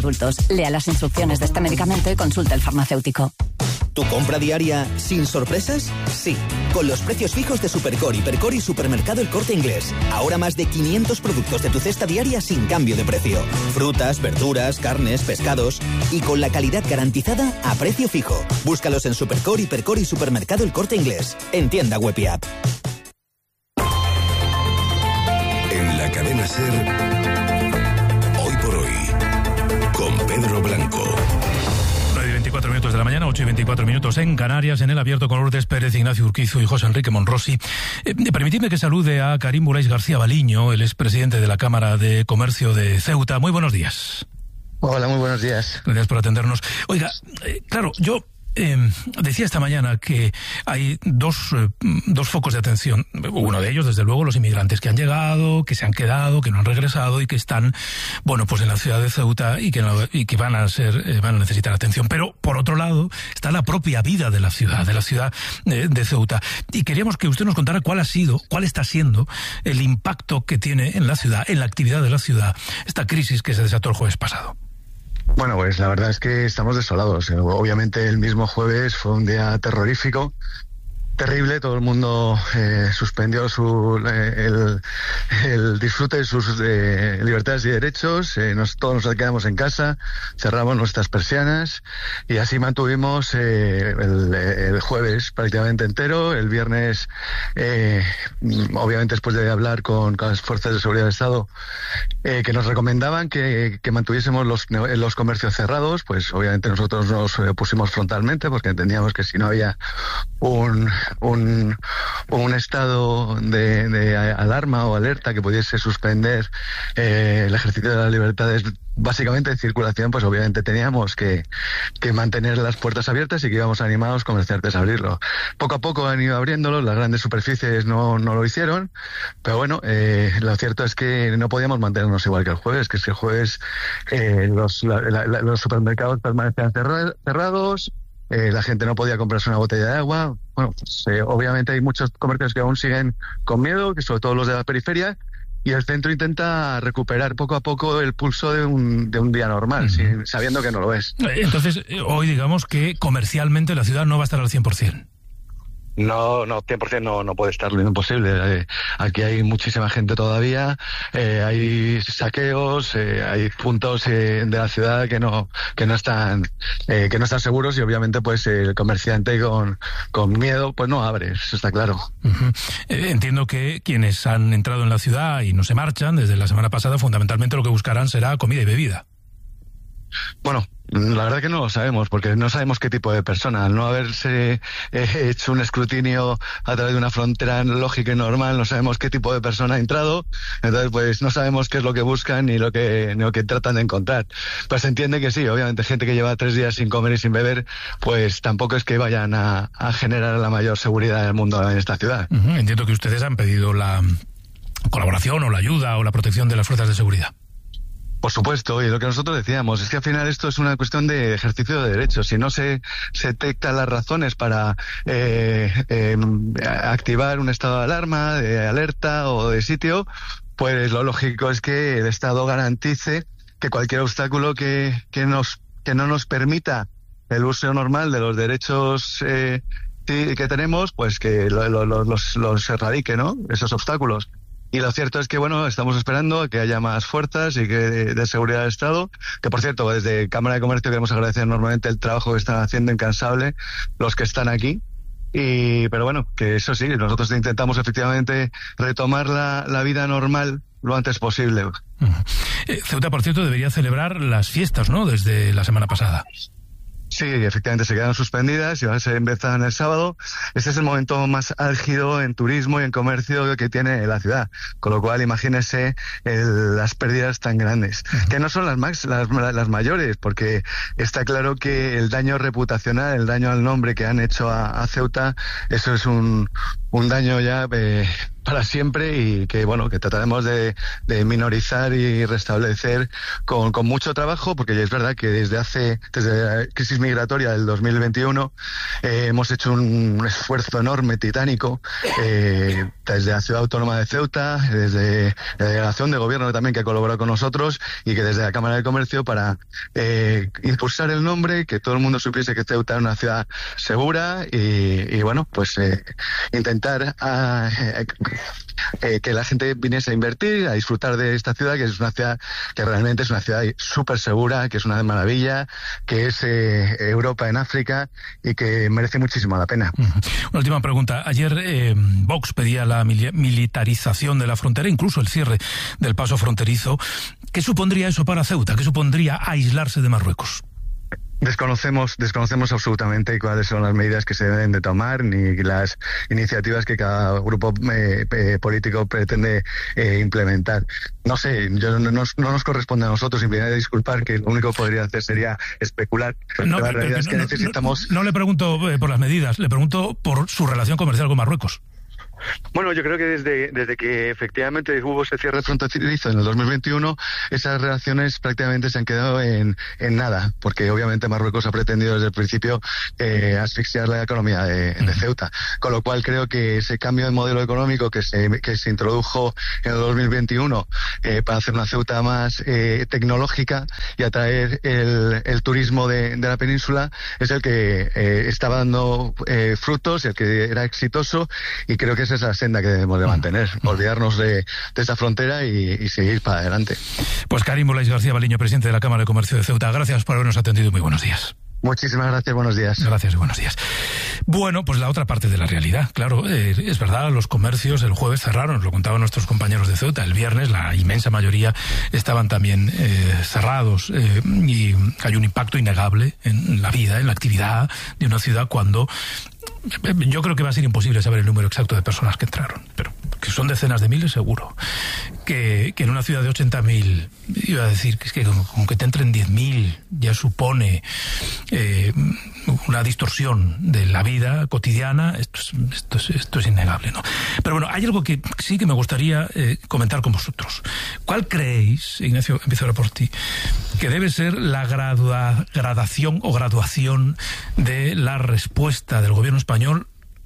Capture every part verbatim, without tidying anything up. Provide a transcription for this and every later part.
adultos. Lea las instrucciones de este medicamento y consulte el farmacéutico. ¿Tu compra diaria sin sorpresas? Sí, con los precios fijos de Supercore, Hipercore y Supermercado El Corte Inglés. Ahora más de quinientos productos de tu cesta diaria sin cambio de precio. Frutas, verduras, carnes, pescados y con la calidad garantizada a precio fijo. Búscalos en Supercore, Hipercore y Supermercado El Corte Inglés. En tienda web y app. En la cadena SER, Hoy por Hoy, con Pedro Blanco. veinticuatro minutos de la mañana, ocho y veinticuatro minutos en Canarias, en el abierto con Lourdes Pérez, Ignacio Urquizo y José Enrique Monrosi. Eh, permitidme que salude a Karim Bulais García Baliño, el expresidente de la Cámara de Comercio de Ceuta. Muy buenos días. Hola, muy buenos días. Gracias por atendernos. Oiga, eh, claro, yo... Eh, decía esta mañana que hay dos, eh, dos focos de atención. Uno de ellos, desde luego, los inmigrantes que han llegado, que se han quedado, que no han regresado y que están, bueno, pues en la ciudad de Ceuta y que, no, y que van a ser, eh, van a necesitar atención. Pero, por otro lado, está la propia vida de la ciudad, de la ciudad eh, de Ceuta. Y queríamos que usted nos contara cuál ha sido, cuál está siendo el impacto que tiene en la ciudad, en la actividad de la ciudad, esta crisis que se desató el jueves pasado. Bueno, pues la verdad es que estamos desolados. Obviamente el mismo jueves fue un día terrorífico, terrible. Todo el mundo eh, suspendió su, eh, el, el disfrute de sus eh, libertades y derechos. Eh, nos, todos nos quedamos en casa, cerramos nuestras persianas y así mantuvimos eh, el, el jueves prácticamente entero. El viernes, eh, obviamente después de hablar con, con las fuerzas de seguridad del Estado, eh, que nos recomendaban que, que mantuviésemos los, los comercios cerrados, pues obviamente nosotros nos pusimos frontalmente porque entendíamos que si no había un un, un estado de, de alarma o alerta que pudiese suspender eh, el ejercicio de las libertades básicamente de circulación, pues obviamente teníamos que, que mantener las puertas abiertas y que íbamos animados comerciantes a abrirlo. Poco a poco han ido abriéndolo, las grandes superficies no, no lo hicieron, pero bueno, eh, lo cierto es que no podíamos mantenernos igual que el jueves, que es que el jueves eh, los, la, la, los supermercados permanecían cerra, cerrados, eh, la gente no podía comprarse una botella de agua. Bueno, pues eh, obviamente hay muchos comercios que aún siguen con miedo, que sobre todo los de la periferia, y el centro intenta recuperar poco a poco el pulso de un, de un día normal, uh-huh. sin, sabiendo que no lo es. Entonces, hoy digamos que comercialmente la ciudad no va a estar al cien por ciento. No, no, cien por ciento no, no puede estar, lo imposible. Eh, aquí hay muchísima gente todavía, eh, hay saqueos, eh, hay puntos eh, de la ciudad que no que no están eh, que no están seguros y obviamente pues el comerciante con, con miedo pues no abre, eso está claro. Uh-huh. Eh, entiendo que quienes han entrado en la ciudad y no se marchan desde la semana pasada, fundamentalmente lo que buscarán será comida y bebida. Bueno, la verdad que no lo sabemos, porque no sabemos qué tipo de persona. Al no haberse eh, hecho un escrutinio a través de una frontera lógica y normal, no sabemos qué tipo de persona ha entrado, entonces pues no sabemos qué es lo que buscan ni lo que, ni lo que tratan de encontrar. Pues se entiende que sí, obviamente gente que lleva tres días sin comer y sin beber, pues tampoco es que vayan a, a generar la mayor seguridad del mundo en esta ciudad. Uh-huh. Entiendo que ustedes han pedido la colaboración o la ayuda o la protección de las fuerzas de seguridad. Por supuesto, y lo que nosotros decíamos es que al final esto es una cuestión de ejercicio de derechos. Si no se, se detectan las razones para eh, eh, activar un estado de alarma, de alerta o de sitio, pues lo lógico es que el Estado garantice que cualquier obstáculo que, que, nos, que no nos permita el uso normal de los derechos eh, que tenemos, pues que lo, lo, lo, los, los erradique, ¿no? Esos obstáculos. Y lo cierto es que, bueno, estamos esperando a que haya más fuerzas y que de, de seguridad del Estado, que por cierto, desde Cámara de Comercio queremos agradecer enormemente el trabajo que están haciendo incansable los que están aquí. Y, pero bueno, que eso sí, nosotros intentamos efectivamente retomar la, la vida normal lo antes posible. Uh-huh. Eh, Ceuta, por cierto, debería celebrar las fiestas, ¿no?, desde la semana pasada. Sí, efectivamente se quedan suspendidas y ahora se empiezan el sábado. Este es el momento más álgido en turismo y en comercio que tiene la ciudad. Con lo cual, imagínese el, las pérdidas tan grandes. Uh-huh. Que no son las, max, las, las mayores, porque está claro que el daño reputacional, el daño al nombre que han hecho a, a Ceuta, eso es un, un daño ya eh, para siempre y que, bueno, que trataremos de, de minorizar y restablecer con, con mucho trabajo, porque es verdad que desde hace, desde la crisis migratoria del dos mil veintiuno, eh, hemos hecho un, un esfuerzo enorme, titánico, eh, desde la Ciudad Autónoma de Ceuta, desde la delegación de gobierno también que ha colaborado con nosotros, y que desde la Cámara de Comercio para eh, impulsar el nombre, que todo el mundo supiese que Ceuta es una ciudad segura y, y bueno, pues eh, intentar a, eh, eh, que la gente viniese a invertir, a disfrutar de esta ciudad, que es una ciudad que realmente es una ciudad súper segura, que es una maravilla, que es eh, Europa en África y que merece muchísimo la pena. Uh-huh. Una última pregunta. Ayer eh, Vox pedía la mili- militarización de la frontera, incluso el cierre del paso fronterizo. ¿Qué supondría eso para Ceuta? ¿Qué supondría aislarse de Marruecos? Desconocemos, desconocemos absolutamente cuáles son las medidas que se deben de tomar, ni las iniciativas que cada grupo eh, eh, político pretende eh, implementar. No sé, yo, no, nos, no nos corresponde a nosotros, simplemente disculpar, que lo único que podría hacer sería especular. No, la pero, realidad pero, es que no, necesitamos... No, no le pregunto eh, por las medidas, le pregunto por su relación comercial con Marruecos. Bueno, yo creo que desde, desde que efectivamente hubo ese cierre fronterizo en el dos mil veintiuno, esas relaciones prácticamente se han quedado en, en nada, porque obviamente Marruecos ha pretendido desde el principio eh, asfixiar la economía de, de Ceuta, con lo cual creo que ese cambio de modelo económico que se, que se introdujo en el dos mil veintiuno eh, para hacer una Ceuta más eh, tecnológica y atraer el, el turismo de, de la península es el que eh, estaba dando eh, frutos, el que era exitoso, y creo que es esa senda que debemos de mantener, olvidarnos de, de esa frontera y, y seguir para adelante. Pues Karim Boulais García Baliño, presidente de la Cámara de Comercio de Ceuta, gracias por habernos atendido y muy buenos días. Muchísimas gracias, buenos días. Gracias y buenos días. Bueno, pues la otra parte de la realidad, claro, eh, es verdad, los comercios el jueves cerraron, lo contaban nuestros compañeros de Ceuta, el viernes la inmensa mayoría estaban también eh, cerrados eh, y hay un impacto innegable en la vida, en la actividad de una ciudad cuando... Yo creo que va a ser imposible saber el número exacto de personas que entraron, pero que son decenas de miles seguro. Que, que en una ciudad de ochenta mil, iba a decir que, es que con, con que te entren diez mil ya supone eh, una distorsión de la vida cotidiana, esto es, esto es, esto es innegable, ¿no? Pero bueno, hay algo que sí que me gustaría eh, comentar con vosotros. ¿Cuál creéis, Ignacio, empiezo ahora por ti, que debe ser la gradua, gradación o graduación de la respuesta del gobierno español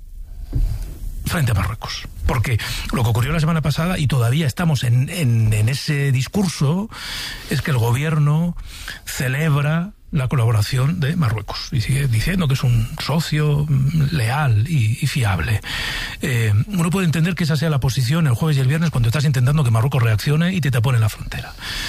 frente a Marruecos? Porque lo que ocurrió la semana pasada, y todavía estamos en, en, en ese discurso, es que el gobierno celebra la colaboración de Marruecos y sigue diciendo que es un socio leal y, y fiable. Eh, uno puede entender que esa sea la posición el jueves y el viernes cuando estás intentando que Marruecos reaccione y te tapone la frontera.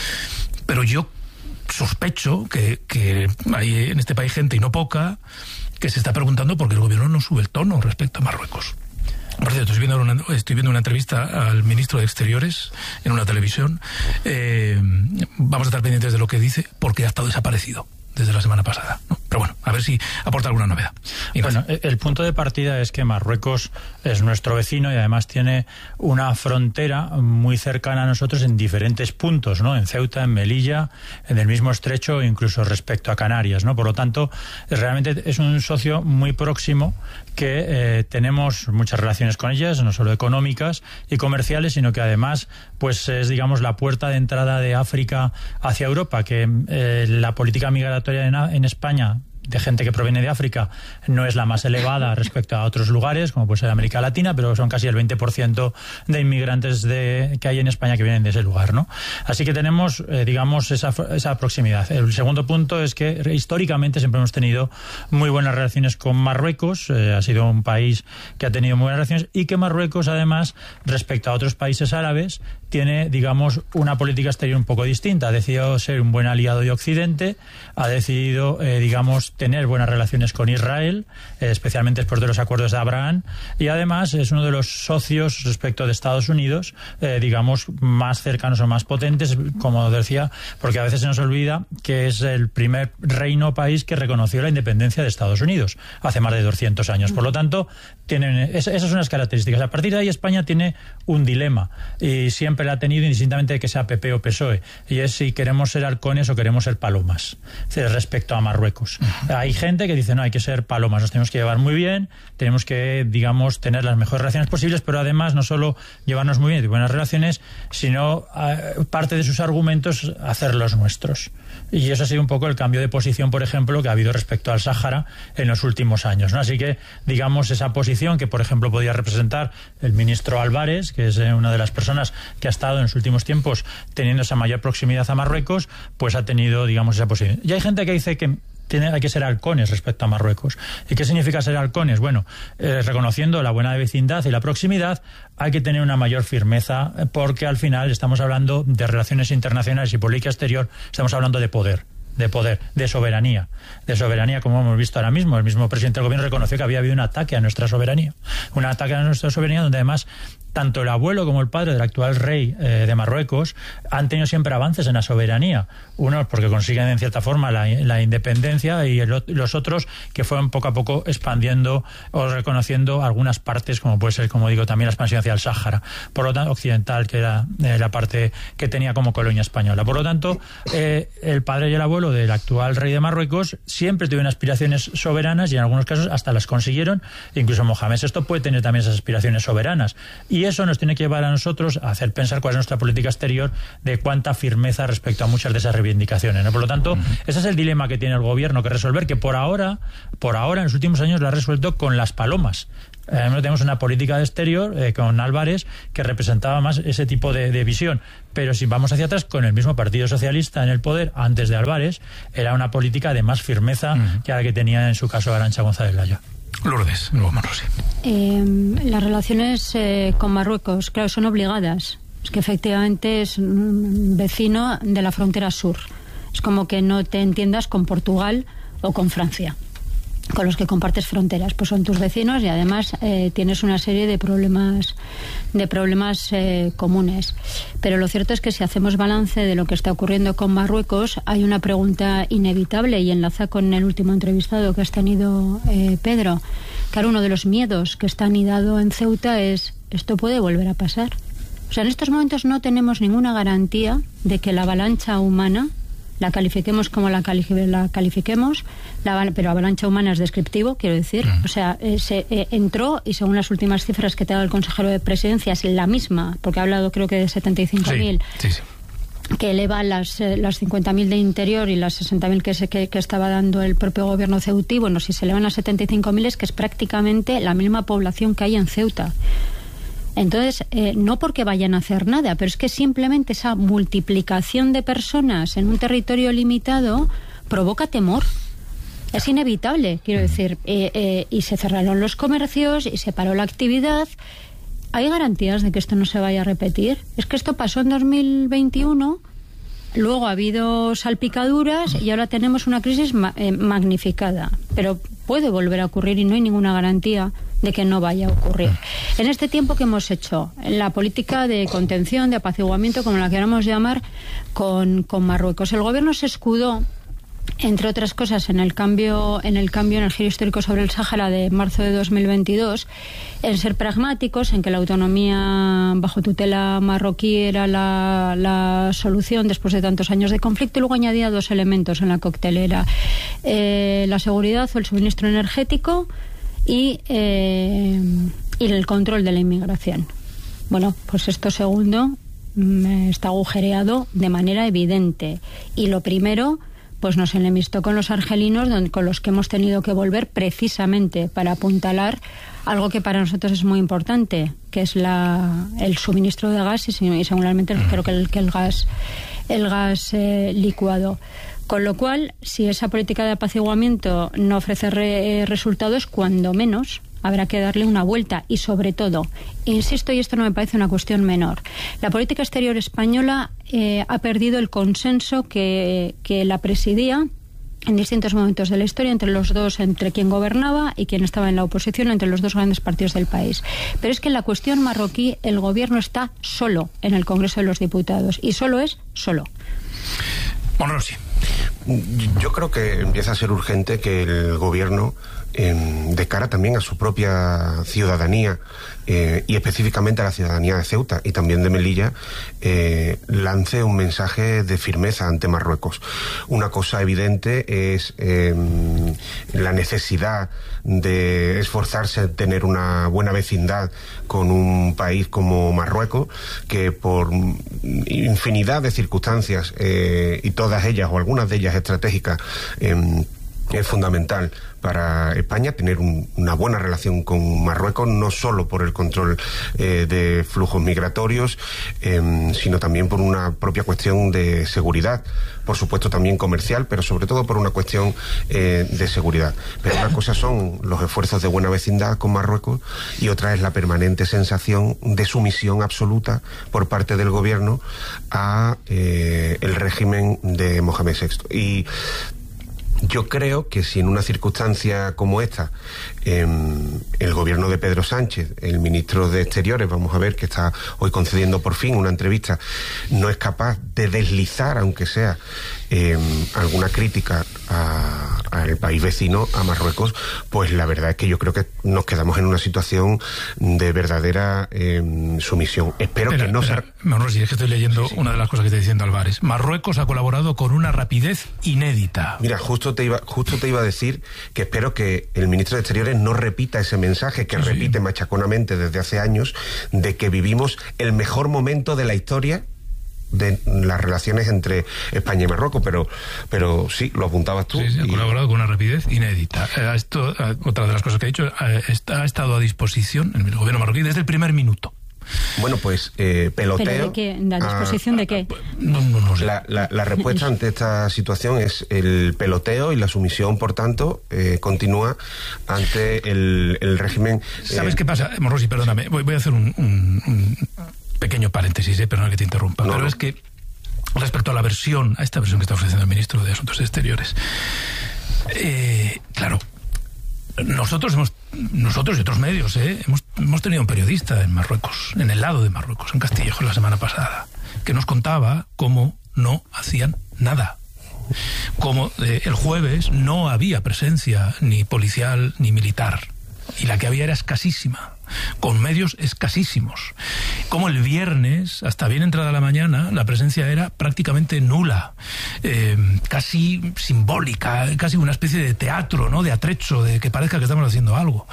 Pero yo sospecho que, que hay en este país gente, y no poca, que se está preguntando por qué el gobierno no sube el tono respecto a Marruecos. Por cierto, estoy viendo una, estoy viendo una entrevista al ministro de Exteriores en una televisión. Eh, vamos a estar pendientes de lo que dice, porque ha estado desaparecido desde la semana pasada, ¿no? Pero bueno, a ver si aporta alguna novedad. Bueno, el punto de partida es que Marruecos es nuestro vecino y además tiene una frontera muy cercana a nosotros en diferentes puntos, ¿no? En Ceuta, en Melilla, en el mismo estrecho, incluso respecto a Canarias, ¿no? Por lo tanto, realmente es un socio muy próximo que eh, tenemos muchas relaciones con ellas, no solo económicas y comerciales, sino que además pues es, digamos, la puerta de entrada de África hacia Europa, que eh, la política migratoria en, en España de gente que proviene de África no es la más elevada respecto a otros lugares, como puede ser América Latina, pero son casi el veinte por ciento de inmigrantes de, que hay en España que vienen de ese lugar, ¿no? Así que tenemos, eh, digamos, esa, esa proximidad. El segundo punto es que históricamente siempre hemos tenido muy buenas relaciones con Marruecos, eh, ha sido un país que ha tenido muy buenas relaciones, y que Marruecos, además, respecto a otros países árabes, tiene, digamos, una política exterior un poco distinta. Ha decidido ser un buen aliado de Occidente, ha decidido, eh, digamos, tener buenas relaciones con Israel, eh, especialmente después de los acuerdos de Abraham, y además es uno de los socios respecto de Estados Unidos, eh, digamos, más cercanos o más potentes, como decía, porque a veces se nos olvida que es el primer reino país que reconoció la independencia de Estados Unidos hace más de doscientos años. Por lo tanto, tienen esas son las características. A partir de ahí España tiene un dilema, y siempre siempre la ha tenido, indistintamente de que sea P P o P S O E, y es si queremos ser halcones o queremos ser palomas, respecto a Marruecos. Uh-huh. Hay gente que dice, no, hay que ser palomas, nos tenemos que llevar muy bien, tenemos que, digamos, tener las mejores relaciones posibles, pero además no solo llevarnos muy bien y buenas relaciones, sino uh, parte de sus argumentos hacerlos nuestros. Y eso ha sido un poco el cambio de posición, por ejemplo, que ha habido respecto al Sáhara en los últimos años, ¿no? Así que, digamos, esa posición que, por ejemplo, podía representar el ministro Álvarez, que es una de las personas que ha estado en los últimos tiempos teniendo esa mayor proximidad a Marruecos, pues ha tenido, digamos, esa posición. Y hay gente que dice que Tiene, hay que ser halcones respecto a Marruecos. ¿Y qué significa ser halcones? Bueno, eh, reconociendo la buena vecindad y la proximidad, hay que tener una mayor firmeza, porque al final estamos hablando de relaciones internacionales y política exterior, estamos hablando de poder. de poder, de soberanía, de soberanía como hemos visto ahora mismo. El mismo presidente del gobierno reconoció que había habido un ataque a nuestra soberanía, un ataque a nuestra soberanía donde además tanto el abuelo como el padre del actual rey eh, de Marruecos han tenido siempre avances en la soberanía, unos porque consiguen en cierta forma la, la independencia y el, los otros que fueron poco a poco expandiendo o reconociendo algunas partes, como puede ser, como digo, también la expansión hacia el Sáhara, por lo tanto occidental, que era eh, la parte que tenía como colonia española. Por lo tanto, eh, el padre y el abuelo del actual rey de Marruecos siempre tuvieron aspiraciones soberanas y en algunos casos hasta las consiguieron. Incluso Mohamed sexto puede tener también esas aspiraciones soberanas, y eso nos tiene que llevar a nosotros a hacer pensar cuál es nuestra política exterior, de cuánta firmeza respecto a muchas de esas reivindicaciones, ¿no? Por lo tanto, uh-huh. ese es el dilema que tiene el gobierno que resolver, que por ahora, por ahora en los últimos años lo ha resuelto con las palomas. Eh, tenemos una política de exterior eh, con Álvarez que representaba más ese tipo de, de visión, pero si vamos hacia atrás, con el mismo Partido Socialista en el poder antes de Álvarez, era una política de más firmeza uh-huh. que la que tenía en su caso Arantxa González Laya. Lourdes, luego Manuel. Eh, las relaciones eh, con Marruecos, claro, son obligadas. Es que efectivamente es un vecino de la frontera sur. Es como que no te entiendas con Portugal o con Francia, con los que compartes fronteras, pues son tus vecinos y además eh, tienes una serie de problemas de problemas eh, comunes. Pero lo cierto es que si hacemos balance de lo que está ocurriendo con Marruecos, hay una pregunta inevitable y enlaza con el último entrevistado que has tenido, eh, Pedro. Claro, uno de los miedos que está anidado en Ceuta es: ¿esto puede volver a pasar? O sea, en estos momentos no tenemos ninguna garantía de que la avalancha humana, la califiquemos como la, cali la califiquemos, la, pero avalancha humana es descriptivo, quiero decir. O sea, eh, se eh, entró, y según las últimas cifras que te ha dado el consejero de Presidencia, es la misma, porque ha hablado creo que de setenta y cinco mil, sí, sí, sí. que eleva las, eh, las cincuenta mil de interior y las sesenta mil que, que, que estaba dando el propio gobierno ceutí. Bueno, si se elevan a setenta y cinco mil es que es prácticamente la misma población que hay en Ceuta. Entonces, eh, no porque vayan a hacer nada, pero es que simplemente esa multiplicación de personas en un territorio limitado provoca temor. Es inevitable, quiero decir. Eh, eh, y se cerraron los comercios y se paró la actividad. ¿Hay garantías de que esto no se vaya a repetir? Es que esto pasó en dos mil veintiuno, luego ha habido salpicaduras y ahora tenemos una crisis ma eh, magnificada. Pero puede volver a ocurrir y no hay ninguna garantía de que no vaya a ocurrir. En este tiempo que hemos hecho, la política de contención, de apaciguamiento, como la queramos llamar, con, con Marruecos, el gobierno se escudó, entre otras cosas, en el cambio en el cambio en el giro histórico sobre el Sáhara de marzo de dos mil veintidós, en ser pragmáticos, en que la autonomía bajo tutela marroquí era la, la solución después de tantos años de conflicto, y luego añadía dos elementos en la coctelera: eh, la seguridad o el suministro energético y, eh, y el control de la inmigración. Bueno, pues esto segundo mm, está agujereado de manera evidente, y lo primero pues nos enemistó con los argelinos, donde, con los que hemos tenido que volver precisamente para apuntalar algo que para nosotros es muy importante, que es la, el suministro de gas y, y singularmente creo que el, que el gas, el gas eh, licuado. Con lo cual, si esa política de apaciguamiento no ofrece re, eh, resultados, cuando menos habrá que darle una vuelta. Y sobre todo, insisto, y esto no me parece una cuestión menor, la política exterior española eh, ha perdido el consenso que, que la presidía en distintos momentos de la historia entre los dos, entre quien gobernaba y quien estaba en la oposición, entre los dos grandes partidos del país. Pero es que en la cuestión marroquí el gobierno está solo en el Congreso de los Diputados, y solo es solo. Bueno, sí. Yo creo que empieza a ser urgente que el gobierno, eh, de cara también a su propia ciudadanía, eh, y específicamente a la ciudadanía de Ceuta y también de Melilla, eh, lance un mensaje de firmeza ante Marruecos. Una cosa evidente es eh, la necesidad de esforzarse en tener una buena vecindad con un país como Marruecos, que por infinidad de circunstancias, eh, y todas ellas o algunas de ellas estratégicas, eh, es fundamental para España tener un, una buena relación con Marruecos, no solo por el control eh, de flujos migratorios, eh, sino también por una propia cuestión de seguridad, por supuesto también comercial, pero sobre todo por una cuestión eh, de seguridad. Pero una cosa son los esfuerzos de buena vecindad con Marruecos y otra es la permanente sensación de sumisión absoluta por parte del gobierno a eh, el régimen de Mohamed sexto. Y yo creo que si en una circunstancia como esta eh, el gobierno de Pedro Sánchez, el ministro de Exteriores, vamos a ver que está hoy concediendo por fin una entrevista, no es capaz de deslizar, aunque sea eh, alguna crítica al país vecino, a Marruecos, pues la verdad es que yo creo que nos quedamos en una situación de verdadera eh, sumisión. Espero espera, que no espera, se... No, no, si es que estoy leyendo sí, sí. una de las cosas que está diciendo Álvarez. Marruecos ha colaborado con una rapidez inédita. Mira, justo te iba, justo te iba a decir que espero que el ministro de Exteriores no repita ese mensaje que sí, repite sí. machaconamente desde hace años, de que vivimos el mejor momento de la historia de las relaciones entre España y Marruecos, pero pero sí, lo apuntabas tú. Sí, sí, ha y... colaborado con una rapidez inédita. Eh, esto, eh, otra de las cosas que ha dicho, eh, está, ha estado a disposición el gobierno marroquí desde el primer minuto. Bueno, pues eh, peloteo... ¿Pero de qué? ¿De a disposición a, de qué? No, no, no sé. La, la, la respuesta ante esta situación es el peloteo y la sumisión, por tanto, eh, continúa ante el, el régimen... ¿Sabes eh, qué pasa? Morosi, perdóname, voy, voy a hacer un... un, un pequeño paréntesis, eh, perdona que te interrumpa, no, pero no. es que respecto a la versión, a esta versión que está ofreciendo el ministro de Asuntos Exteriores, eh, claro, nosotros hemos, nosotros y otros medios, eh, hemos, hemos tenido un periodista en Marruecos, en el lado de Marruecos, en Castillejo, la semana pasada, que nos contaba cómo no hacían nada. Como eh, el jueves no había presencia ni policial ni militar, y la que había era escasísima, con medios escasísimos. Como el viernes, hasta bien entrada la mañana, la presencia era prácticamente nula, eh, casi simbólica, casi una especie de teatro, ¿no? De atrecho, de que parezca que estamos haciendo algo.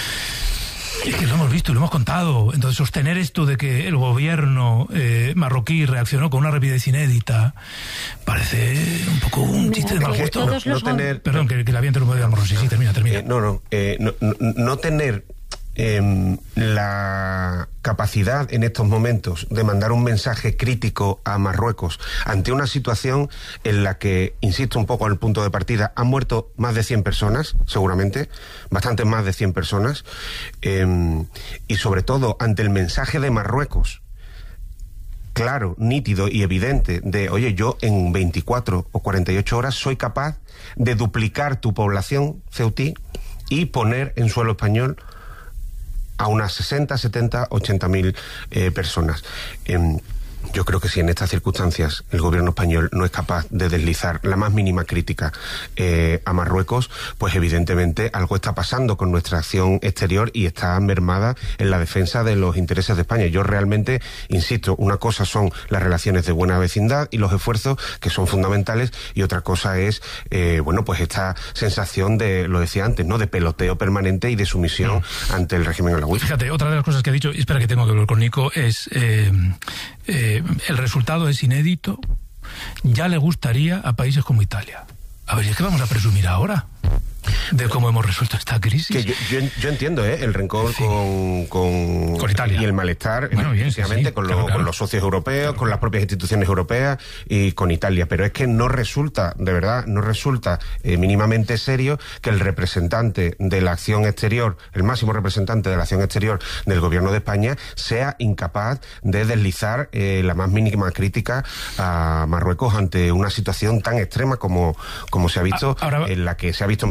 Es que lo hemos visto y lo hemos contado. Entonces, sostener esto de que el gobierno eh, marroquí reaccionó con una rapidez inédita parece un poco un chiste de mal gusto. No, no tener... Perdón, que, que la había interrumpido a Morosi. Sí, sí, termina, termina. Eh, no, no, eh, no, no, no tener eh, la capacidad en estos momentos de mandar un mensaje crítico a Marruecos ante una situación en la que, insisto un poco en el punto de partida, han muerto más de cien personas, seguramente, bastante más de cien personas, eh, y sobre todo ante el mensaje de Marruecos, claro, nítido y evidente, de, oye, yo en veinticuatro o cuarenta y ocho horas soy capaz de duplicar tu población ceutí y poner en suelo español a unas sesenta, setenta, ochenta mil eh, personas. Eh, yo creo que si en estas circunstancias el gobierno español no es capaz de deslizar la más mínima crítica eh, a Marruecos, pues evidentemente algo está pasando con nuestra acción exterior y está mermada en la defensa de los intereses de España. Yo realmente, insisto, una cosa son las relaciones de buena vecindad y los esfuerzos que son fundamentales, y otra cosa es, eh, bueno, pues esta sensación de, lo decía antes, ¿no?, de peloteo permanente y de sumisión mm. ante el régimen alawí. Fíjate, otra de las cosas que ha dicho, y espera que tengo que hablar con Nico, es... Eh, eh, el resultado es inédito, ya le gustaría a países como Italia. A ver, ¿es que vamos a presumir ahora de cómo hemos resuelto esta crisis? Que yo, yo, yo entiendo ¿eh? el rencor sí. con, con, con Italia y el malestar, bueno, bien, sí, sí, con, claro, lo, claro. con los socios europeos, claro. con las propias instituciones europeas y con Italia, pero es que no resulta, de verdad, no resulta eh, mínimamente serio que el representante de la acción exterior, el máximo representante de la acción exterior del gobierno de España, sea incapaz de deslizar eh, la más mínima crítica a Marruecos ante una situación tan extrema como, como se ha visto, Ahora, en la que se ha visto en peligro la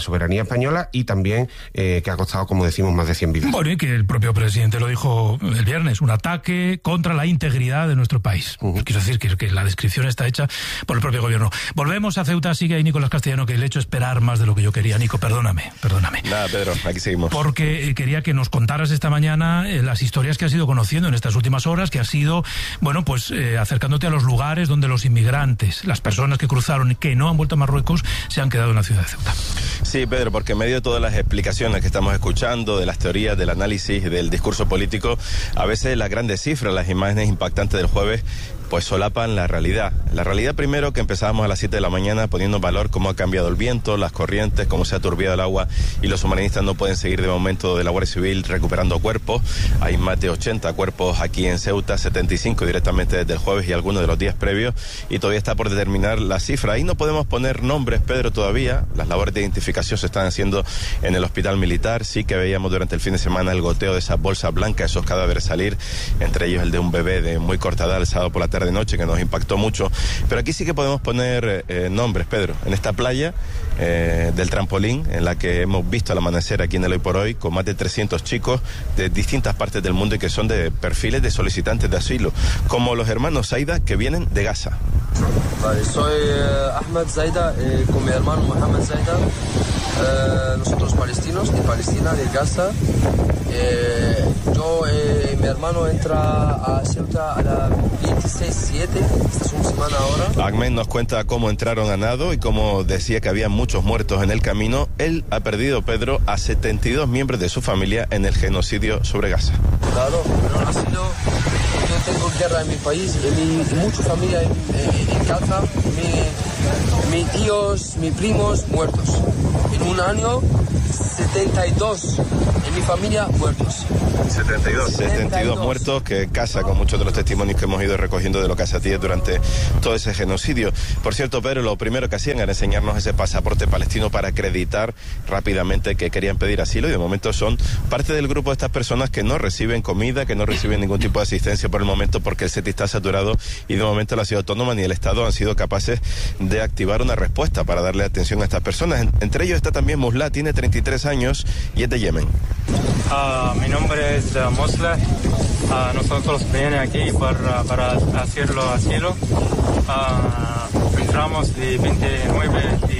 soberanía española y también eh, que ha costado, como decimos, más de cien vidas. Bueno, y que el propio presidente lo dijo el viernes, un ataque contra la integridad de nuestro país. Uh-huh. Quiero decir que, que la descripción está hecha por el propio gobierno. Volvemos a Ceuta, sigue ahí Nicolás Castellano, que le he hecho esperar más de lo que yo quería. Nico, perdóname, perdóname. Nada, Pedro, aquí seguimos. Porque eh, quería que nos contaras esta mañana eh, las historias que has ido conociendo en estas últimas horas, que has ido, bueno, pues eh, acercándote a los lugares donde los inmigrantes, las personas que cruzaron y que no han vuelto a Marruecos, se han quedado en la ciudad de Ceuta. Sí, Pedro, porque en medio de todas las explicaciones que estamos escuchando, de las teorías, del análisis, del discurso político, a veces las grandes cifras, las imágenes impactantes del jueves, pues solapan la realidad. La realidad primero, que empezábamos a las siete de la mañana poniendo en valor cómo ha cambiado el viento, las corrientes, cómo se ha turbiado el agua y los submarinistas no pueden seguir de momento de la Guardia Civil recuperando cuerpos. Hay más de ochenta cuerpos aquí en Ceuta, setenta y cinco directamente desde el jueves y algunos de los días previos, y todavía está por determinar la cifra. Ahí no podemos poner nombres, Pedro, todavía. Las labores de identificación se están haciendo en el hospital militar. Sí que veíamos durante el fin de semana el goteo de esas bolsas blancas, esos cadáveres salir, entre ellos el de un bebé de muy corta edad el sábado por la tarde noche, que nos impactó mucho. Pero aquí sí que podemos poner eh, nombres, Pedro. En esta playa eh, del trampolín, en la que hemos visto el amanecer aquí en el Hoy por Hoy, con más de trescientos chicos de distintas partes del mundo y que son de perfiles de solicitantes de asilo, como los hermanos Zaida, que vienen de Gaza. Vale, soy eh, Ahmed Zaida, eh, con mi hermano Mohamed Zaida. Eh, nosotros palestinos, de Palestina, de Gaza. Eh, yo y eh, mi hermano entra a Ceuta a las veintiséis siete, esta es una semana ahora. Ahmed nos cuenta cómo entraron a nado y cómo decía que había muchos muertos en el camino. Él ha perdido, Pedro, a setenta y dos miembros de su familia en el genocidio sobre Gaza. Claro, pero asilo, yo tengo guerra en mi país y mi, mucha familia en, en, en Gaza, mi, mis tíos, mis primos muertos. En un año, setenta y dos en mi familia muertos. setenta y dos, setenta y dos muertos, que casa con muchos de los testimonios que hemos ido recogiendo de lo que hacía durante todo ese genocidio. Por cierto, Pedro, lo primero que hacían era enseñarnos ese pasaporte palestino para acreditar rápidamente que querían pedir asilo, y de momento son parte del grupo de estas personas que no reciben comida, que no reciben ningún tipo de asistencia por el momento, porque el C E T I está saturado y de momento la ciudad autónoma ni el Estado han sido capaces de activar una respuesta para darle atención a estas personas. En, entre ellos está también Musla, tiene treinta y tres años y es de Yemen. Uh, mi nombre es uh, Musla. Uh, nosotros venimos aquí para, para hacerlo asilo. Uh, entramos de veintinueve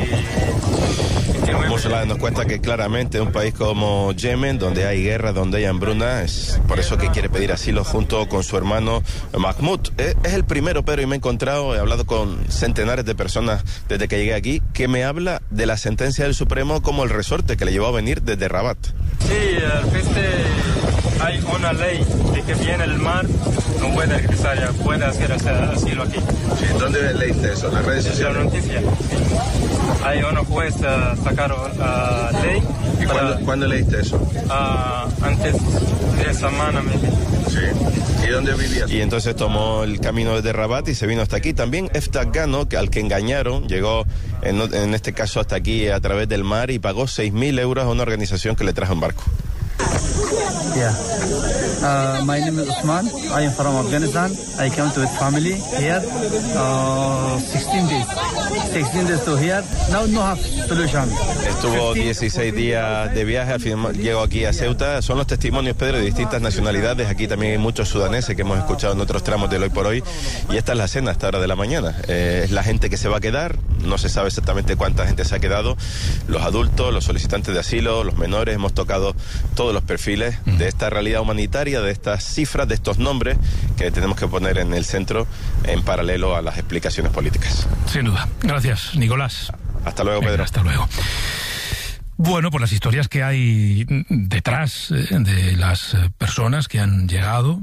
y Musla nos cuenta que claramente un país como Yemen, donde hay guerra, donde hay hambruna, es por eso que quiere pedir asilo junto con su hermano Mahmoud. Es, es el primero, pero y me he encontrado, he hablado con centenares de personas desde que llegué aquí, que me habla de la sentencia del Supremo como el resorte que le llevó a venir desde Rabat. Sí, este, hay una ley de que viene el mar, no puede regresar, ya puede hacer asilo aquí. Sí, ¿dónde leíste eso? ¿En las redes sociales? La noticia. Hay una juez uh, sacaron uh, ley. ¿Y para, ¿cuándo, ¿cuándo leíste eso? Uh, antes de semana, maybe. Sí. ¿Y dónde vivías? Y entonces tomó el camino desde Rabat y se vino hasta aquí. También Eftah Gano, que al que engañaron, llegó en, en este caso hasta aquí a través del mar y pagó seis mil euros a una organización que le trajo en barco. Yeah. Uh, my name is Usman. I am from Afghanistan. I came to with family here. Uh, sixteen days. sixteen days to here. Now no have solution. Estuvo dieciséis días de viaje, al final llegó aquí a Ceuta. Son los testimonios, Pedro, de distintas nacionalidades. Aquí también hay muchos sudaneses que hemos escuchado en otros tramos del Hoy por Hoy. Y esta es la cena a esta hora de la mañana. Eh, es la gente que se va a quedar. No se sabe exactamente cuánta gente se ha quedado. Los adultos, los solicitantes de asilo, los menores. Hemos tocado todos los perfiles de esta realidad humanitaria, de estas cifras, de estos nombres que tenemos que poner en el centro en paralelo a las explicaciones políticas. Sin duda. Gracias, Nicolás. Hasta luego, Pedro. Venga, hasta luego. Bueno, pues las historias que hay detrás de las personas que han llegado,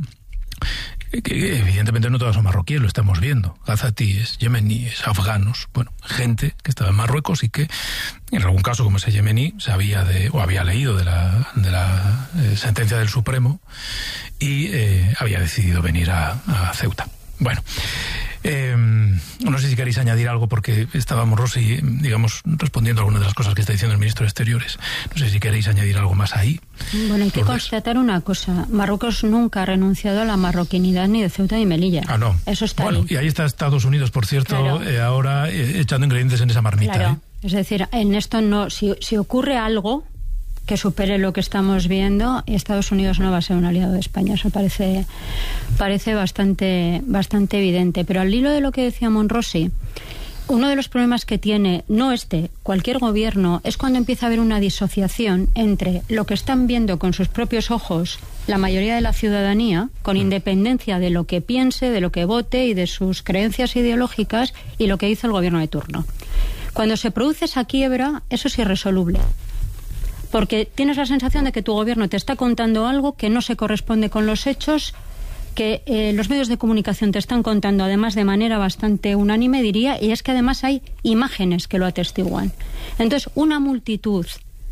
que evidentemente no todas son marroquíes, lo estamos viendo, gazatíes, yemeníes, afganos, bueno, gente que estaba en Marruecos y que en algún caso, como ese yemení, sabía de, o había leído de la, de la eh, sentencia del Supremo y eh, había decidido venir a, a Ceuta. Bueno, eh, no sé si queréis añadir algo, porque estábamos, Rosy, digamos, respondiendo a algunas de las cosas que está diciendo el ministro de Exteriores. No sé si queréis añadir algo más ahí. Bueno, hay que Lourdes. constatar una cosa. Marruecos nunca ha renunciado a la marroquinidad ni de Ceuta ni Melilla. Ah, no. Eso está bueno, ahí. Y ahí está Estados Unidos, por cierto, claro. eh, ahora eh, echando ingredientes en esa marmita. Claro. ¿eh? Es decir, en esto no, si, si ocurre algo que supere lo que estamos viendo, Estados Unidos no va a ser un aliado de España. Eso parece, parece bastante, bastante evidente. Pero al hilo de lo que decía Monrosi, uno de los problemas que tiene, no este, cualquier gobierno, es cuando empieza a haber una disociación entre lo que están viendo con sus propios ojos la mayoría de la ciudadanía, con independencia de lo que piense, de lo que vote y de sus creencias ideológicas, y lo que hizo el gobierno de turno. Cuando se produce esa quiebra, eso es irresoluble. Porque tienes la sensación de que tu gobierno te está contando algo que no se corresponde con los hechos, que eh, los medios de comunicación te están contando, además de manera bastante unánime, diría, y es que además hay imágenes que lo atestiguan. Entonces, una multitud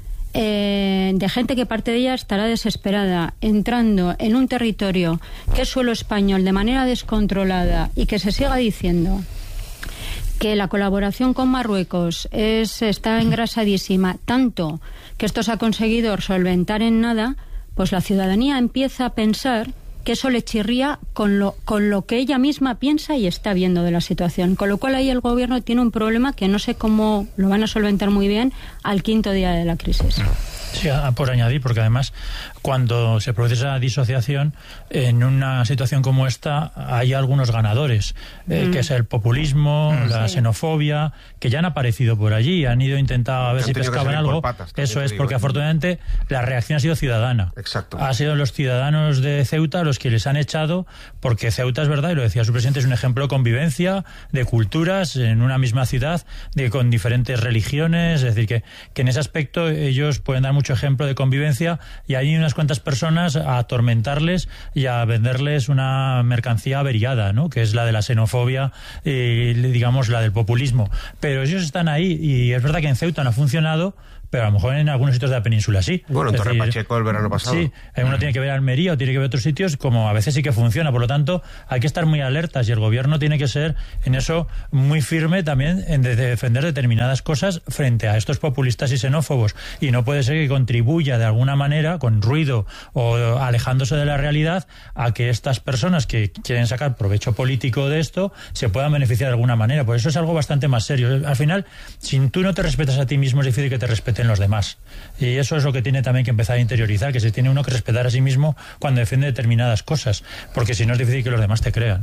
eh, de gente que parte de ella estará desesperada, entrando en un territorio que es suelo español de manera descontrolada, y que se siga diciendo que la colaboración con Marruecos es, está engrasadísima, tanto que esto se ha conseguido solventar en nada, pues la ciudadanía empieza a pensar que eso le chirría con lo, con lo que ella misma piensa y está viendo de la situación. Con lo cual ahí el gobierno tiene un problema que no sé cómo lo van a solventar muy bien al quinto día de la crisis. Sí, por añadir, porque además cuando se produce esa disociación, en una situación como esta hay algunos ganadores, eh, mm. que es el populismo, mm, la sí. xenofobia, que ya han aparecido por allí, han ido a intentar a ver si pescaban algo. Patas, eso es, porque afortunadamente la reacción ha sido ciudadana. Exacto. Ha sido los ciudadanos de Ceuta los que les han echado, porque Ceuta es verdad, y lo decía su presidente, es un ejemplo de convivencia, de culturas en una misma ciudad, de con diferentes religiones, es decir, que, que en ese aspecto ellos pueden dar mucho ejemplo de convivencia, y hay unas cuantas personas a atormentarles y a venderles una mercancía averiada, ¿no?, que es la de la xenofobia y, digamos, la del populismo. Pero ellos están ahí, y es verdad que en Ceuta no ha funcionado, pero a lo mejor en algunos sitios de la península sí. Bueno, en es Torre decir, Pacheco el verano pasado. Sí, uno tiene que ver Almería o tiene que ver otros sitios, como a veces sí que funciona. Por lo tanto, hay que estar muy alertas, y el gobierno tiene que ser en eso muy firme también, en de defender determinadas cosas frente a estos populistas y xenófobos. Y no puede ser que contribuya de alguna manera, con ruido o alejándose de la realidad, a que estas personas que quieren sacar provecho político de esto se puedan beneficiar de alguna manera. Por eso es algo bastante más serio. Al final, si tú no te respetas a ti mismo, es difícil que te respeten los demás. Y eso es lo que tiene también que empezar a interiorizar, que se tiene uno que respetar a sí mismo cuando defiende determinadas cosas, porque si no es difícil que los demás te crean.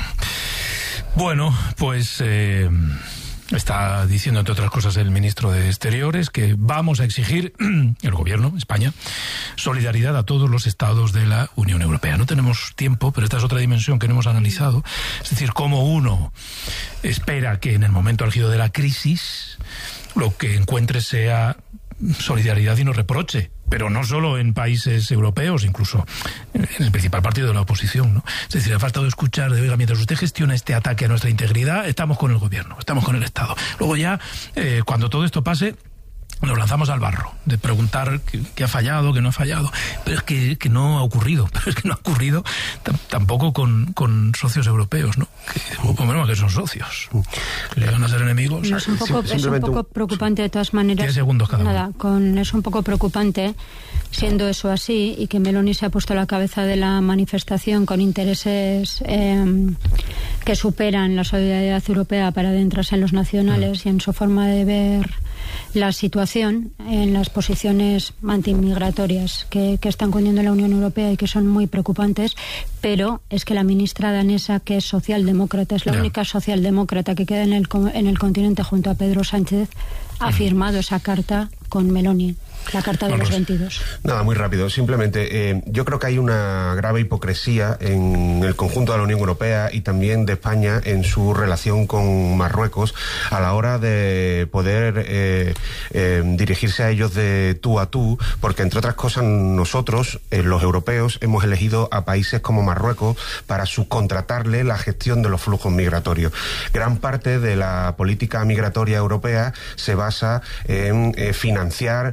Bueno, pues eh, está diciendo, entre otras cosas, el ministro de Exteriores, que vamos a exigir, el gobierno, España, solidaridad a todos los estados de la Unión Europea. No tenemos tiempo, pero esta es otra dimensión que no hemos analizado. Es decir, cómo uno espera que en el momento álgido de la crisis lo que encuentre sea solidaridad y no reproche, pero no solo en países europeos, incluso en el principal partido de la oposición, ¿no? Es decir, ha faltado escuchar de, oiga, mientras usted gestiona este ataque a nuestra integridad, estamos con el gobierno, estamos con el Estado. Luego ya, eh, cuando todo esto pase, nos lanzamos al barro, de preguntar qué, qué ha fallado, qué no ha fallado, pero es que, que no ha ocurrido, pero es que no ha ocurrido t- tampoco con, con socios europeos, ¿no? Que, o por lo menos que son socios, que le van a ser enemigos. No, es un poco, es un poco preocupante de todas maneras. diez segundos cada Nada, uno. con, es un poco preocupante, siendo eso así, y que Meloni se ha puesto a la cabeza de la manifestación con intereses eh, que superan la solidaridad europea para adentrarse en los nacionales mm. y en su forma de ver la situación, en las posiciones antimigratorias que, que están cundiendo en la Unión Europea y que son muy preocupantes, pero es que la ministra danesa, que es socialdemócrata, es la yeah. única socialdemócrata que queda en el, en el continente junto a Pedro Sánchez, ha firmado esa carta con Meloni. La carta de Vamos. los veintidós. Nada, muy rápido. Simplemente, eh, yo creo que hay una grave hipocresía en el conjunto de la Unión Europea y también de España en su relación con Marruecos a la hora de poder eh, eh, dirigirse a ellos de tú a tú, porque entre otras cosas nosotros, eh, los europeos, hemos elegido a países como Marruecos para subcontratarle la gestión de los flujos migratorios. Gran parte de la política migratoria europea se basa en eh, financiar a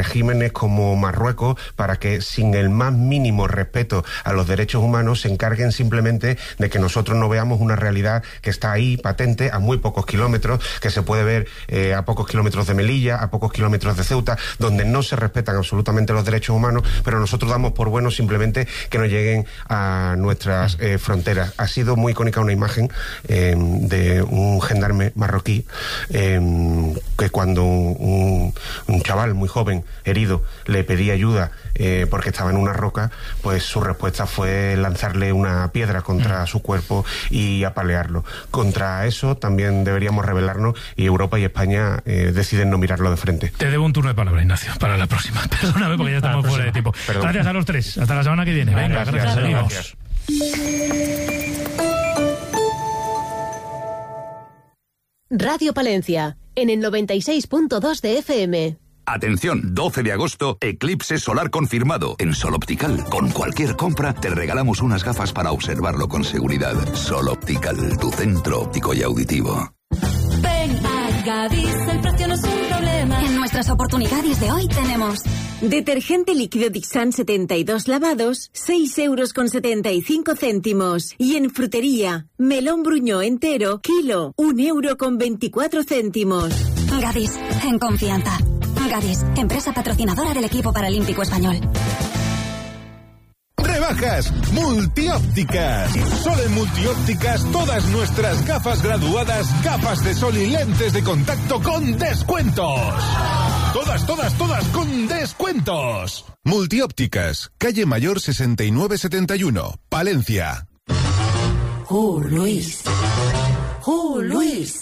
regímenes como Marruecos para que sin el más mínimo respeto a los derechos humanos se encarguen simplemente de que nosotros no veamos una realidad que está ahí patente a muy pocos kilómetros, que se puede ver eh, a pocos kilómetros de Melilla, a pocos kilómetros de Ceuta, donde no se respetan absolutamente los derechos humanos, pero nosotros damos por bueno simplemente que no lleguen a nuestras eh, fronteras. Ha sido muy icónica una imagen eh, de un gendarme marroquí eh, que cuando un, un chaval muy joven, herido, le pedía ayuda eh, porque estaba en una roca, pues su respuesta fue lanzarle una piedra contra mm. su cuerpo y apalearlo. Contra eso también deberíamos rebelarnos y Europa y España eh, deciden no mirarlo de frente. Te debo un turno de palabra, Ignacio, para la próxima. Perdóname porque ya estamos fuera de tiempo. Perdón. Gracias a los tres. Hasta la semana que viene. Venga, gracias. gracias. Gracias. Radio Palencia, en el noventa y seis punto dos de F M. Atención, doce de agosto, eclipse solar confirmado. En Sol Optical, con cualquier compra, te regalamos unas gafas para observarlo con seguridad. Sol Optical, tu centro óptico y auditivo. Ven a Gadis, el precio no es un problema. En nuestras oportunidades de hoy tenemos detergente líquido Dixan setenta y dos lavados, seis euros con setenta y cinco céntimos. Y en frutería, melón bruñó entero, kilo, un euro con veinticuatro céntimos. Gadis, en confianza. Gadis, empresa patrocinadora del equipo paralímpico español. Rebajas multiópticas. Solo en multiópticas todas nuestras gafas graduadas, gafas de sol y lentes de contacto con descuentos. Todas, todas, todas con descuentos. Multiópticas, calle Mayor sesenta y nueve setenta y uno, Palencia. ¡Oh, Luis! ¡Oh, Luis!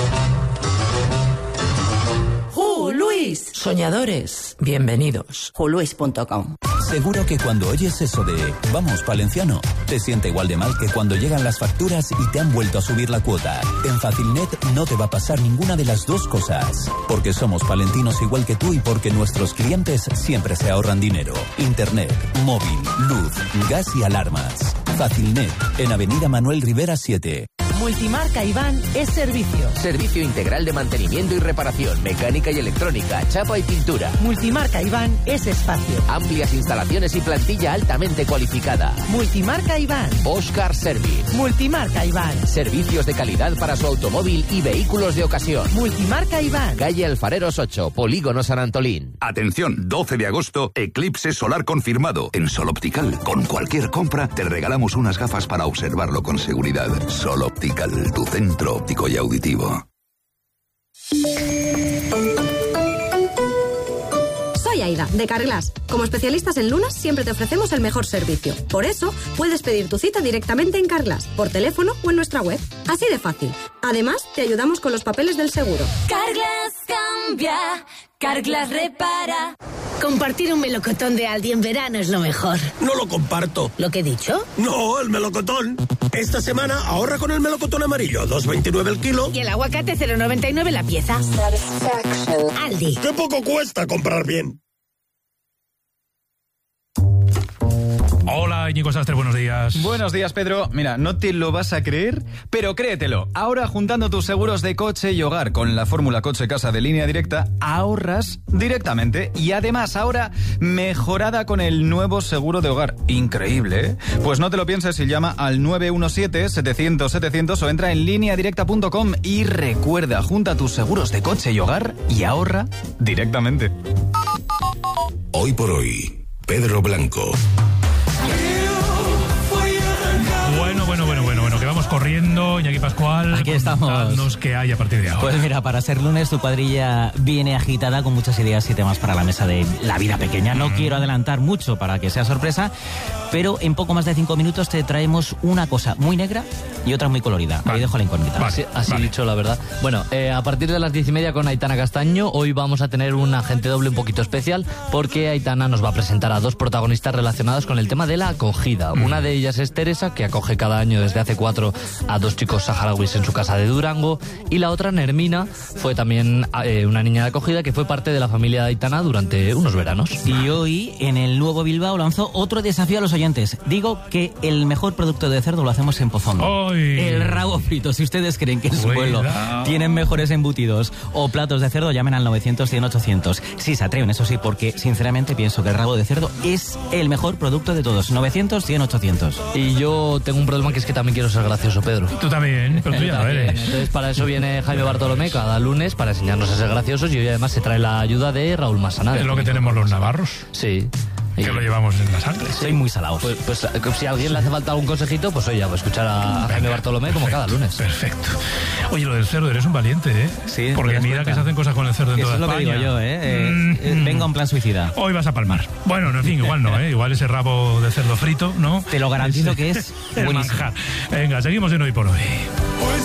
¡Oh, Luis! Soñadores, bienvenidos. ju luis punto com. Seguro que cuando oyes eso de vamos palenciano, te siente igual de mal que cuando llegan las facturas y te han vuelto a subir la cuota. En Facilnet no te va a pasar ninguna de las dos cosas, porque somos palentinos igual que tú y porque nuestros clientes siempre se ahorran dinero. Internet, móvil, luz, gas y alarmas. Facilnet, en Avenida Manuel Rivera siete. Multimarca Iván es servicio. Servicio integral de mantenimiento y reparación, mecánica y electrónica, chapa y pintura. Multimarca Iván es espacio. Amplias instalaciones y plantilla altamente cualificada. Multimarca Iván. Bosch Car Service. Multimarca Iván. Servicios de calidad para su automóvil y vehículos de ocasión. Multimarca Iván. Calle Alfareros ocho, Polígono San Antolín. Atención, doce de agosto, eclipse solar confirmado. En Sol Optical, con cualquier compra, te regalamos unas gafas para observarlo con seguridad. Sol Optical, tu centro óptico y auditivo. Soy Aida, de Carglass. Como especialistas en lunas, siempre te ofrecemos el mejor servicio. Por eso, puedes pedir tu cita directamente en Carglass, por teléfono o en nuestra web. Así de fácil. Además, te ayudamos con los papeles del seguro. Carglass cambia, Carglass repara. Compartir un melocotón de Aldi en verano es lo mejor. No lo comparto. ¿Lo que he dicho? No, el melocotón. Esta semana ahorra con el melocotón amarillo, dos veintinueve el kilo. Y el aguacate cero noventa y nueve la pieza. Aldi. ¡Qué poco cuesta comprar bien! Hola, Íñigo Sastre, buenos días. Buenos días, Pedro. Mira, no te lo vas a creer, pero créetelo. Ahora, juntando tus seguros de coche y hogar con la fórmula Coche Casa de Línea Directa, ahorras directamente. Y además, ahora, mejorada con el nuevo seguro de hogar. Increíble, ¿eh? Pues no te lo pienses y llama al nueve uno siete, setecientos, setecientos o entra en línea directa punto com y recuerda, junta tus seguros de coche y hogar y ahorra directamente. Hoy por hoy, Pedro Blanco. Bueno, bueno, bueno, bueno, bueno, que vamos corriendo, Iñaki Pascual. Aquí estamos. ¿Qué hay a partir de ahora? Pues mira, para ser lunes tu cuadrilla viene agitada con muchas ideas y temas para la mesa de La Vida Pequeña. No mm. quiero adelantar mucho para que sea sorpresa, pero en poco más de cinco minutos te traemos una cosa muy negra y otra muy colorida. Vale. Ahí dejo la incógnita. Vale. Así, así vale. dicho, la verdad. Bueno, eh, a partir de las diez y media con Aitana Castaño, hoy vamos a tener un agente doble un poquito especial, porque Aitana nos va a presentar a dos protagonistas relacionados con el tema de la acogida. Mm. Una de ellas es Teresa, que acoge cada año desde hace cuatro a dos chicos saharauis en su casa de Durango. Y la otra, Nermina, fue también eh, una niña de acogida que fue parte de la familia de Aitana durante unos veranos. Y hoy, en el Nuevo Bilbao, lanzó otro desafío a los oyentes. Digo que el mejor producto de cerdo lo hacemos en Pozondo. ¡Ay! El rabo frito. Si ustedes creen que en su pueblo tienen mejores embutidos o platos de cerdo, llamen al novecientos cien ochocientos. Si se atreven, eso sí, porque sinceramente pienso que el rabo de cerdo es el mejor producto de todos. novecientos cien ochocientos. Y yo tengo un problema, que es que también quiero ser gracioso, Pedro. Tú también, pero tú ya lo eres. Entonces para eso viene Jaime Bartolomé cada lunes para enseñarnos a ser graciosos, y hoy además se trae la ayuda de Raúl Masana. Es lo que tenemos los navarros. Sí. Que lo llevamos en la sangre. Soy muy salado. Pues, pues si a alguien le hace falta algún consejito, pues oye, voy a escuchar a Jaime Bartolomé como cada lunes. Perfecto. Oye, lo del cerdo, eres un valiente, ¿eh? Sí. Porque mira cuenta? que se hacen cosas con el cerdo en Eso toda es lo España. que digo yo, ¿eh? eh, Mm, eh venga un plan suicida. Hoy vas a palmar. Bueno, en fin, igual no, ¿eh? Igual ese rabo de cerdo frito, ¿no? Te lo garantizo que es el buenísimo. manjar. Venga, seguimos en Hoy por Hoy.